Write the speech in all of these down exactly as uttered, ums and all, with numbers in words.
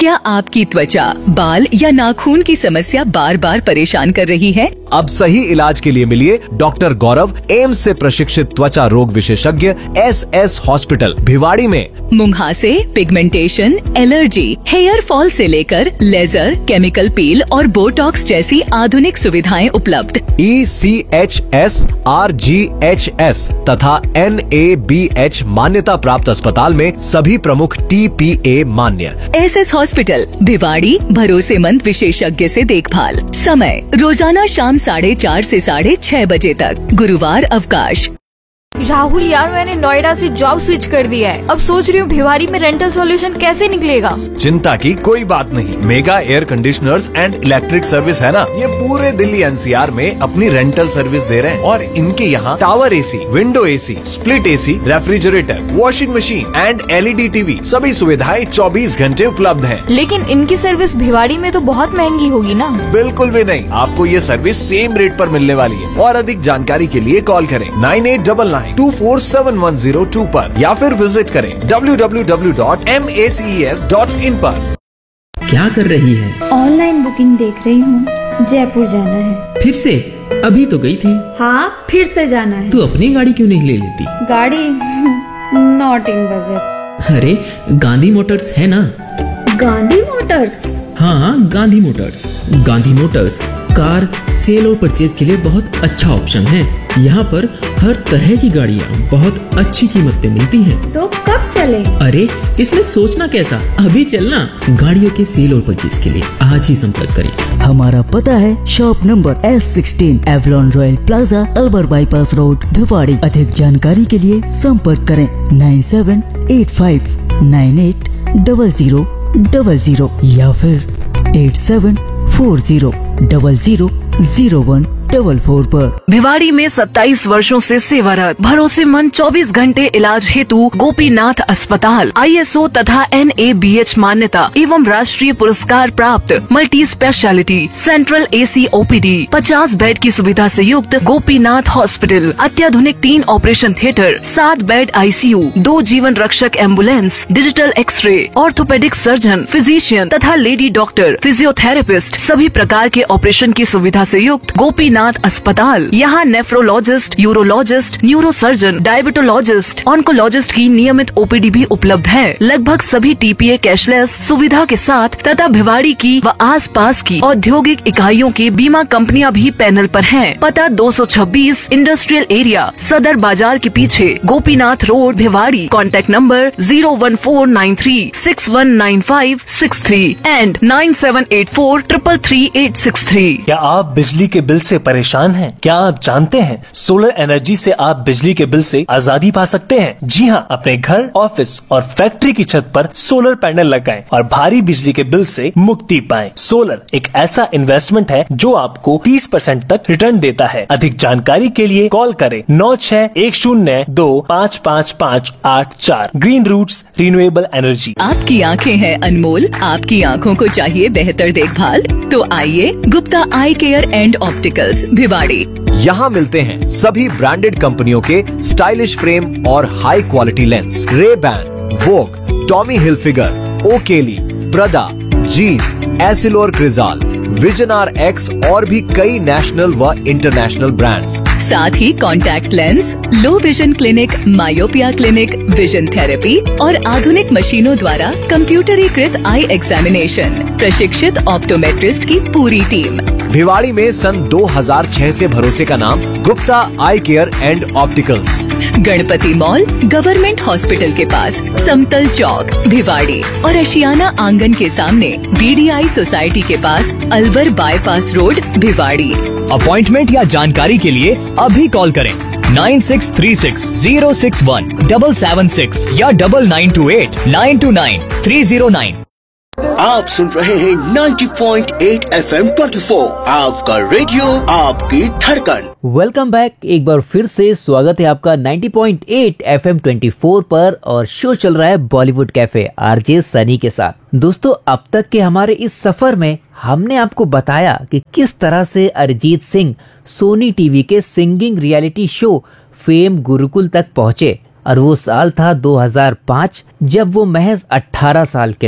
क्या आपकी त्वचा, बाल या नाखून की समस्या बार बार परेशान कर रही है? अब सही इलाज के लिए मिलिए डॉक्टर गौरव, एम्स से प्रशिक्षित त्वचा रोग विशेषज्ञ, एस एस हॉस्पिटल भिवाड़ी में। मुहासे, पिगमेंटेशन, एलर्जी, हेयर फॉल से लेकर लेजर, केमिकल पील और बोटॉक्स जैसी आधुनिक सुविधाएं उपलब्ध। ई C H S, R G H S तथा एन ए बी एच मान्यता प्राप्त अस्पताल में सभी प्रमुख टी पी ए मान्य। एस एस हॉस्पिटल भिवाड़ी, भरोसेमंद विशेषज्ञ से देखभाल। समय रोजाना शाम साढ़े चार से साढ़े छह बजे तक, गुरुवार अवकाश। राहुल यार, मैंने नोएडा से जॉब स्विच कर दिया है। अब सोच रही हूँ भिवाड़ी में रेंटल सॉल्यूशन कैसे निकलेगा। चिंता की कोई बात नहीं, mega air conditioners and electric service है ना, ये पूरे दिल्ली एन सी आर में अपनी रेंटल सर्विस दे रहे हैं। और इनके यहाँ tower AC, window AC, split AC, refrigerator, washing machine and L E D TV सभी सुविधाएं चौबीस घंटे उपलब्ध है। लेकिन इनकी सर्विस भिवाड़ी में तो बहुत महंगी होगी ना? बिल्कुल भी नहीं, आपको ये सर्विस सेम रेट पर मिलने वाली है। और अधिक जानकारी के लिए कॉल करें nine eight double nine to four seven one zero to पर या फिर विजिट करें W W W dot M A C E S dot in पर। क्या कर रही है? ऑनलाइन बुकिंग देख रही हूँ। जयपुर जाना है। फिर से? अभी तो गई थी। हाँ, फिर से जाना है। तू अपनी गाड़ी क्यों नहीं ले लेती? गाड़ी नॉट इन बजट। अरे गांधी मोटर्स है ना। गांधी मोटर्स? हाँ, Gandhi Motors. Gandhi Motors car cell और परचेज के लिए बहुत अच्छा ऑप्शन है। यहाँ पर हर तरह की गाड़ियाँ बहुत अच्छी कीमत पे मिलती हैं। तो कब चले? अरे इसमें सोचना कैसा, अभी चलना। गाड़ियों के सेल और परचेज के लिए आज ही संपर्क करें। हमारा पता है shop number S sixteen, Avalon royal plaza, Alwar bypass road, Bhiwadi. अधिक जानकारी के लिए संपर्क करें nine seven eight five nine eight double zero double zero या फिर eight seven four zero double zero zero one double four पर। भिवाड़ी में सत्ताईस वर्षों से सेवारत भरोसेमंद चौबीस घंटे इलाज हेतु गोपीनाथ अस्पताल, आई एस ओ तथा एन ए बी एच मान्यता एवं राष्ट्रीय पुरस्कार प्राप्त मल्टी स्पेशलिटी सेंट्रल ए सी ओ पी डी, पचास बेड की सुविधा से युक्त गोपीनाथ हॉस्पिटल, अत्याधुनिक तीन ऑपरेशन थिएटर, सात बेड आई सी यू, दो जीवन रक्षक ambulance, digital x ray, orthopaedic surgeon, physician तथा लेडी डॉक्टर, फिजियोथेरेपिस्ट, सभी प्रकार के ऑपरेशन की सुविधा से युक्त गोपीनाथ अस्पताल। यहाँ nephrologist, urologist, neurosurgeon, diabetologist, oncologist की नियमित ओ पी डी भी उपलब्ध है। लगभग सभी टी पी ए कैशलेस सुविधा के साथ तथा भिवाड़ी की व आसपास की औद्योगिक इकाइयों की बीमा कंपनियां भी पैनल पर हैं। पता दो सौ छब्बीस इंडस्ट्रियल एरिया, सदर बाजार के पीछे, Gopinath road, Bhiwadi. Contact number zero one four nine three six one nine five six three and nine seven eight four triple three eight six three. क्या आप बिजली के बिल से परेशान हैं? क्या आप जानते हैं सोलर एनर्जी से आप बिजली के बिल से आजादी पा सकते हैं? जी हाँ, अपने घर, ऑफिस और फैक्ट्री की छत पर सोलर पैनल लगाएं और भारी बिजली के बिल से मुक्ति पाएं। सोलर एक ऐसा इन्वेस्टमेंट है जो आपको तीस परसेंट तक रिटर्न देता है। अधिक जानकारी के लिए कॉल करें नौ छह एक शून्य दो पाँच पाँच पाँच आठ चार। Green roots renewable energy. आपकी आँखें हैं अनमोल, आपकी आँखों को चाहिए बेहतर देखभाल, तो आइए गुप्ता आई केयर एंड ऑप्टिकल्स भिवाड़ी। यहाँ मिलते हैं सभी ब्रांडेड कंपनियों के स्टाइलिश फ्रेम और high quality lens. Ray Ban, Vogue, Tommy Hilfiger, ओकेली, Prada, जीज, एसिलोर Crizal, vision are x और भी कई नेशनल व इंटरनेशनल ब्रांड्स। साथ ही contact lens, low vision clinic, myopia clinic, vision therapy और आधुनिक मशीनों द्वारा कंप्यूटरीकृत आई एग्जामिनेशन, प्रशिक्षित ऑप्टोमेट्रिस्ट की पूरी टीम। भिवाड़ी में सन दो हज़ार छह से भरोसे का नाम गुप्ता आई care and opticals. Ganpati mall, government hospital के पास, समतल चौक, भिवाड़ी और अशियाना आंगन के सामने, बी डी आई सोसाइटी के पास, Alwar bypass road, Bhiwadi. Appointment या जानकारी के लिए अभी कॉल करें nine six three six zero six one double seven six या double nine to eight nine to nine three zero nine. आप सुन रहे हैं ninety point eight F M चौबीस, आपका रेडियो, आपकी धड़कन। वेलकम बैक, एक बार फिर से स्वागत है आपका ninety point eight F M चौबीस पर और शो चल रहा है बॉलीवुड कैफे आरजे सनी के साथ। दोस्तों, अब तक के हमारे इस सफर में हमने आपको बताया कि किस तरह से अरिजीत सिंह सोनी टीवी के singing reality show fame Gurukul तक पहुंचे और वो साल था दो हज़ार पाँच जब वो महज अठारह साल के थे।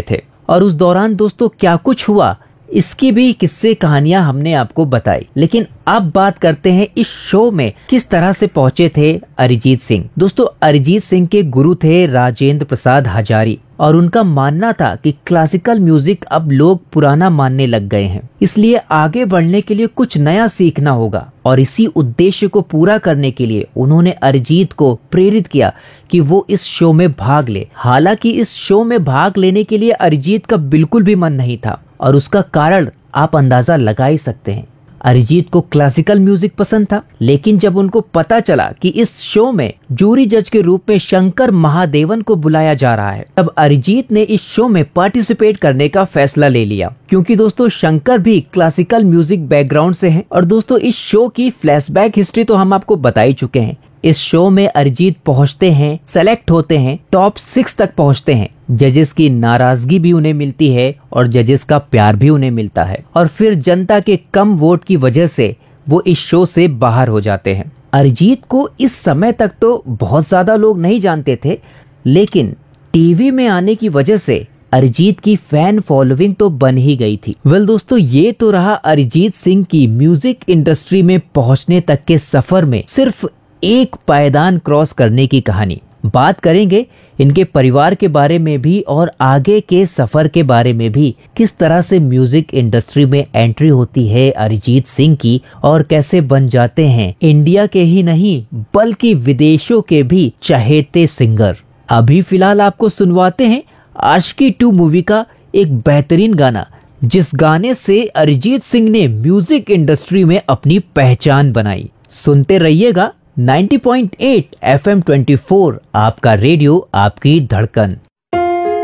और उस दौरान दोस्तों क्या कुछ हुआ इसकी भी किस्से कहानियां हमने आपको बताई। लेकिन अब बात करते हैं इस शो में किस तरह से पहुंचे थे अरिजीत सिंह। दोस्तों अरिजीत सिंह के गुरु थे राजेंद्र प्रसाद हजारी और उनका मानना था कि क्लासिकल म्यूजिक अब लोग पुराना मानने लग गए हैं, इसलिए आगे बढ़ने के लिए कुछ नया सीखना होगा। और इसी उद्देश्य को पूरा करने के लिए उन्होंने अरिजीत को प्रेरित किया कि वो इस शो में भाग ले। हालांकि इस शो में भाग लेने के लिए अरिजीत का बिल्कुल भी मन नहीं था और उसका कारण आप अंदाजा लगा ही सकते हैं। अरिजीत को क्लासिकल म्यूजिक पसंद था, लेकिन जब उनको पता चला कि इस शो में जूरी जज के रूप में शंकर महादेवन को बुलाया जा रहा है, तब अरिजीत ने इस शो में पार्टिसिपेट करने का फैसला ले लिया। क्योंकि दोस्तों शंकर भी क्लासिकल म्यूजिक बैकग्राउंड से हैं और दोस्तों इस शो की फ्लैशबैक हिस्ट्री तो हम आपको बता ही चुके हैं। इस शो में अरिजीत पहुंचते हैं, सेलेक्ट होते हैं, टॉप सिक्स तक पहुंचते हैं। जजेस की नाराजगी भी उन्हें मिलती है और जजेस का प्यार भी उन्हें मिलता है और फिर जनता के कम वोट की वजह से वो इस शो से बाहर हो जाते हैं। अरिजीत को इस समय तक तो बहुत ज्यादा लोग नहीं जानते थे, लेकिन टीवी में आने की वजह से अरिजीत की फैन फॉलोइंग तो बन ही गई थी। वेल well, दोस्तों ये तो रहा अरिजीत सिंह की म्यूजिक इंडस्ट्री में पहुंचने तक के सफर में सिर्फ एक पायदान क्रॉस करने की कहानी। बात करेंगे इनके परिवार के बारे में भी और आगे के सफर के बारे में भी, किस तरह से म्यूजिक इंडस्ट्री में एंट्री होती है अरिजीत सिंह की और कैसे बन जाते हैं इंडिया के ही नहीं बल्कि विदेशों के भी चहेते सिंगर। अभी फिलहाल आपको सुनवाते हैं आशिकी टू मूवी का एक बेहतरीन गाना, जिस गाने से अरिजीत सिंह ने म्यूजिक इंडस्ट्री में अपनी पहचान बनाई। सुनते रहिएगा ninety point eight F M twenty four, आपका रेडियो आपकी धड़कन।